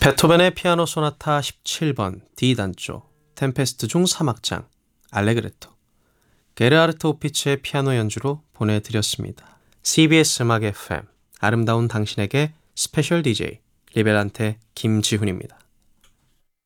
베토벤의 피아노 소나타 17번 D단조 템페스트 중 3악장 알레그레토 게르하르트 오피츠의 피아노 연주로 보내드렸습니다. CBS 음악 FM 아름다운 당신에게 스페셜 DJ 리베란테 김지훈입니다.